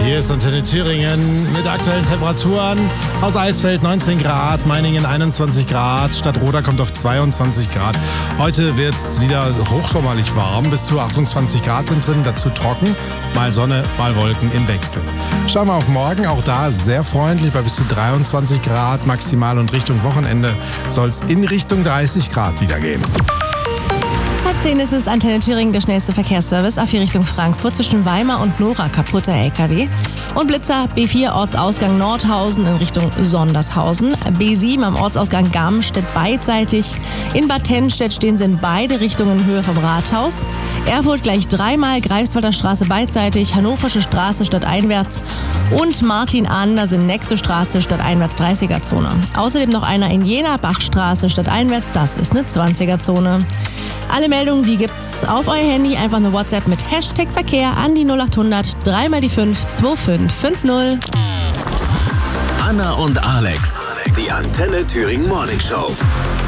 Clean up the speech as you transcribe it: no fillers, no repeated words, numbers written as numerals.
Hier ist Antenne Thüringen mit aktuellen Temperaturen. Aus Eisfeld 19 Grad, Meiningen 21 Grad, Stadtroda kommt auf 22 Grad. Heute wird es wieder hochsommerlich warm, bis zu 28 Grad sind drin, dazu trocken. Mal Sonne, mal Wolken im Wechsel. Schauen wir auf morgen, auch da sehr freundlich, bei bis zu 23 Grad maximal und Richtung Wochenende soll es in Richtung 30 Grad wieder gehen. Halb 10 ist es, Antenne Thüringen, der schnellste Verkehrsservice. A4 Richtung Frankfurt zwischen Weimar und Nora, kaputter LKW. Und Blitzer, B4 Ortsausgang Nordhausen in Richtung Sondershausen. B7 am Ortsausgang Garmstedt beidseitig. In Bad Tennstedt stehen sie in beide Richtungen in Höhe vom Rathaus. Erfurt gleich dreimal, Greifswalder Straße beidseitig, Hannoversche Straße stadteinwärts und Martin-Andersen Nexo Straße stadteinwärts 30er-Zone. Außerdem noch einer in Jena, Bachstraße stadteinwärts, das ist eine 20er-Zone. Alle Meldungen, die gibt's auf euer Handy, einfach eine WhatsApp mit Hashtag Verkehr an die 0800 3 mal die 5 2550. Anna und Alex, die Antenne Thüringen Morning Show.